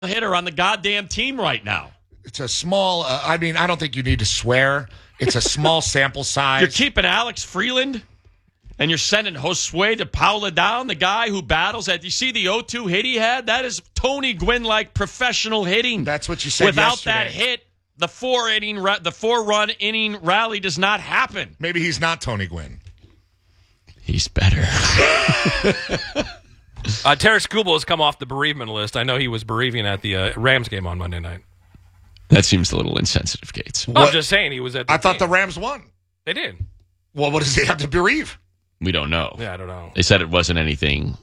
hitter on the goddamn team right now. It's a small, I don't think you need to swear. It's a small sample size. You're keeping Alex Freeland, and you're sending Josue de Paula down, the guy who battles at. You see the 0-2 hit he had? That is Tony Gwynn-like professional hitting. That's what you said Without yesterday. that hit, the four-run inning rally does not happen. Maybe he's not Tony Gwynn. He's better. Terrence Kubel has come off the bereavement list. I know he was bereaving at the Rams game on Monday night. That seems a little insensitive, Gates. Well, I'm just saying he was at the I thought game. the Rams won. They did. Well, what does he have to bereave? We don't know. Yeah, I don't know. They said it wasn't anything.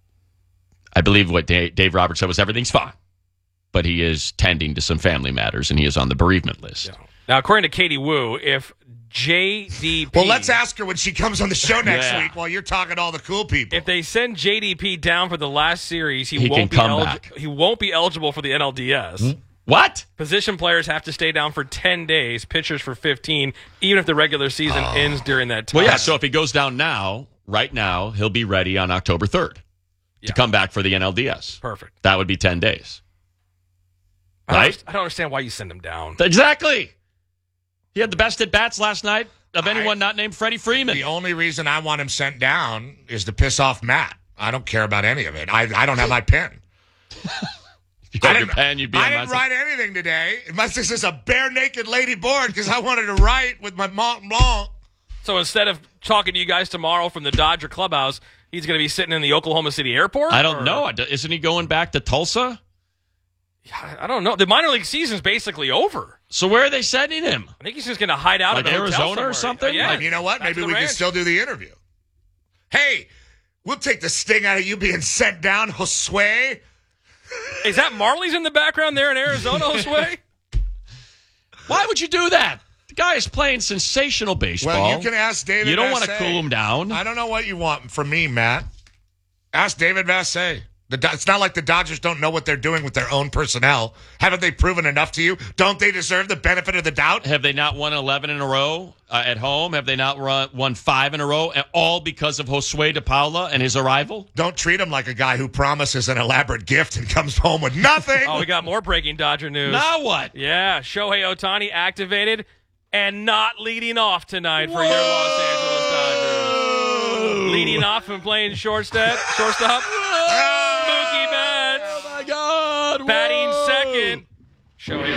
I believe what Dave Roberts said was everything's fine. But he is tending to some family matters, and he is on the bereavement list. Yeah. Now, according to Katie Wu, if JDP... Well, let's ask her when she comes on the show next Yeah. week while you're talking to all the cool people. If they send JDP down for the last series, He won't can come back. He won't be eligible for the NLDS. What? Position players have to stay down for 10 days, pitchers for 15, even if the regular season ends during that time. Well, yeah, so if he goes down right now, he'll be ready on October 3rd to come back for the NLDS. Perfect. That would be 10 days. Right? I don't understand why you send him down. Exactly. He had the best at-bats last night of anyone not named Freddie Freeman. The only reason I want him sent down is to piss off Matt. I don't care about any of it. I don't have my pen. If you had your pen, you'd be I on didn't my write anything today. Unless this is a bare-naked lady board because I wanted to write with my Mont Blanc. So instead of talking to you guys tomorrow from the Dodger clubhouse, he's going to be sitting in the Oklahoma City airport? I don't know. Isn't he going back to Tulsa? I don't know. The minor league season's basically over. So where are they sending him? I think he's just going to hide out Like in a hotel Arizona somewhere. or something? Yeah. You know what? Back to Maybe the we can ranch. still do the interview. Hey, we'll take the sting out of you being sent down, Josue. Is that Marley's in the background there in Arizona, Josue? Why would you do that? The guy is playing sensational baseball. Well, you can ask David You don't want to Vassegh. cool him down. I don't know what you want from me, Matt. Ask David Vassegh. It's not like the Dodgers don't know what they're doing with their own personnel. Haven't they proven enough to you? Don't they deserve the benefit of the doubt? Have they not won 11 in a row at home? Have they not won 5 in a row? All because of Josue de Paula and his arrival? Don't treat him like a guy who promises an elaborate gift and comes home with nothing. Oh, we got more breaking Dodger news. Now what? Yeah, Shohei Ohtani activated and not leading off tonight for your Los Angeles Dodgers. Leading off and playing shortstop. Mookie Betts. Oh, my God. Batting second. Shohei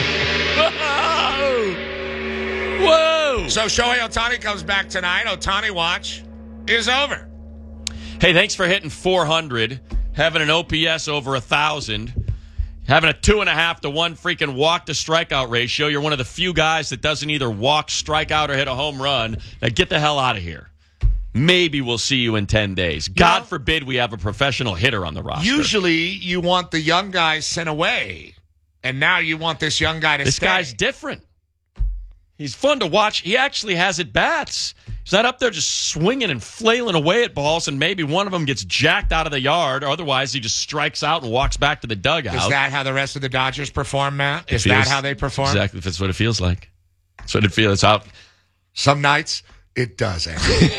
Ohtani. Whoa. So Shohei Ohtani comes back tonight. Ohtani watch is over. Hey, thanks for hitting 400, having an OPS over 1,000, having a 2.5 to 1 freaking walk to strikeout ratio. You're one of the few guys that doesn't either walk, strike out, or hit a home run. Now get the hell out of here. Maybe we'll see you in 10 days. God forbid we have a professional hitter on the roster. Usually you want the young guy sent away, and now you want this young guy to This stay. guy's different. He's fun to watch. He actually has at bats. He's not up there just swinging and flailing away at balls, and maybe one of them gets jacked out of the yard. Or otherwise, he just strikes out and walks back to the dugout. Is that how the rest of the Dodgers perform, Matt? Is It that feels- how they perform? Exactly. That's what it feels like. That's what it feels. It's out. Some nights it does, Andy.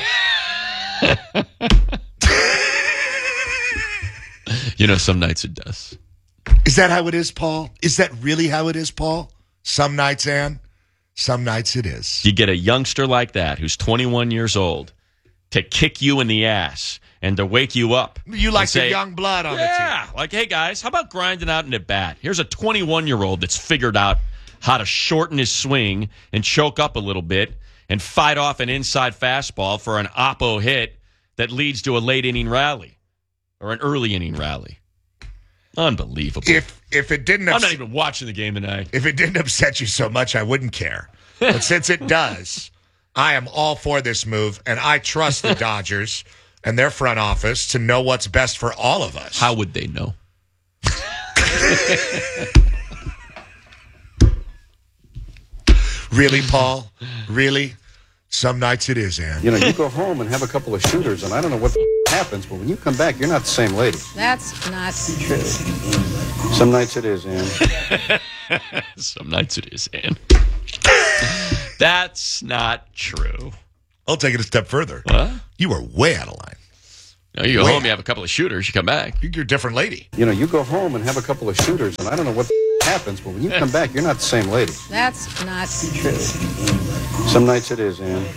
Some nights it does. Is that how it is, Paul? Is that really how it is, Paul? Some nights, Ann. Some nights it is. You get a youngster like that who's 21 years old to kick you in the ass and to wake you up. You like and say, the young blood on the team. Yeah, like, hey, guys, how about grinding out an at-bat? Here's a 21-year-old that's figured out how to shorten his swing and choke up a little bit and fight off an inside fastball for an oppo hit that leads to a late-inning rally or an early-inning rally. Unbelievable. If it didn't I'm not even watching the game tonight. If it didn't upset you so much, I wouldn't care. But since it does, I am all for this move, and I trust the Dodgers and their front office to know what's best for all of us. How would they know? Really, Paul? Really? Some nights it is, Ann. You go home and have a couple of shooters, and I don't know what happens, but when you come back, you're not the same lady. That's not True. Some nights it is, Ann. Some nights it is, Ann. That's not true. I'll take it a step further. What? You are way out of line. You go Wait. home, you have a couple of shooters, you come back. You're a different lady. You know, you go home and have a couple of shooters, and I don't know what happens, but when you come back, you're not the same lady. That's not true. Some nights it is, Ann.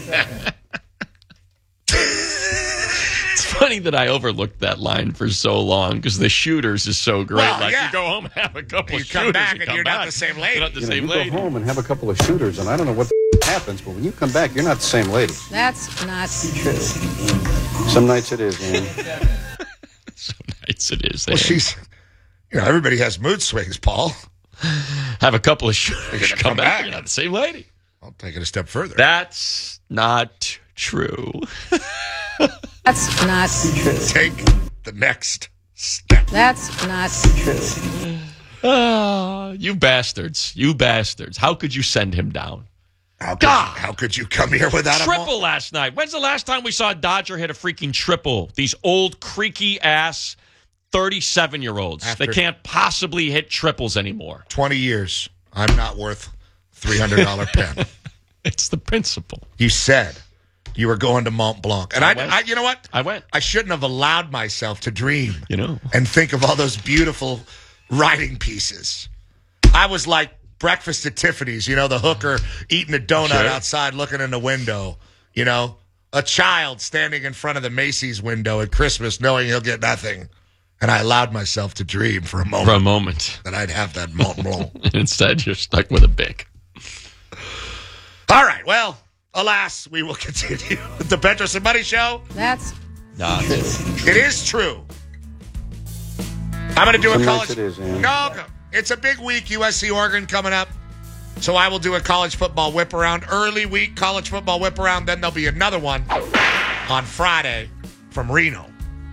It's funny that I overlooked that line for so long because the shooters is so great. Well, like, yeah. you go home and have a couple You of come shooters. back you and come you're back. not the same lady. You're not the You know, same you lady. go home and have a couple of shooters, and I don't know what happens, but when you come back, you're not the same lady. That's not true. Some nights it is, Ann. So nice it is. Well, There. everybody has mood swings, Paul. Have a couple of shooters, you come back. back. You're not the same lady. I'll take it a step further. That's not true. That's not true. Take the next step. That's not true. You bastards. You bastards. How could you send him down? How could you come here without Triple last night. When's the last time we saw a Dodger hit a freaking triple? These old creaky ass 37-year-olds. They can't possibly hit triples anymore. 20 years. I'm not worth $300 pen. It's the principle. You said you were going to Mont Blanc. And I you know what? I went. I shouldn't have allowed myself to dream. You know. And think of all those beautiful writing pieces. I was like Breakfast at Tiffany's, the hooker eating a donut Sure. outside looking in the window, a child standing in front of the Macy's window at Christmas knowing he'll get nothing. And I allowed myself to dream for a moment that I'd have that Mont Blanc. Instead, you're stuck with a Bic. All right, well, alas, we will continue with the Petros and Money Show. That's Not true. It is true. I'm going to do Some a nights college. it is, Ann. No, it's a big week, USC Oregon coming up. So I will do a college football whip around. Early week college football whip around. Then there'll be another one on Friday from Reno.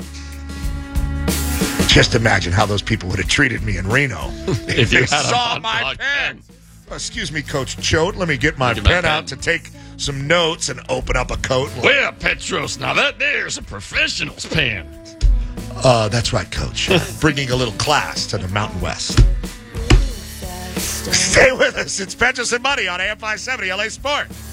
Just imagine how those people would have treated me in Reno If you they had a saw Mont my Blanc pen. pen. Excuse me, Coach Choate. Let me get my Look at my pen out pen. to take some notes and open up a coat. Well, Petros, now that there's a professional's pen. That's right, Coach. Bringing a little class to the Mountain West. Stay with us. It's Petros and Money on AM 570 LA Sport.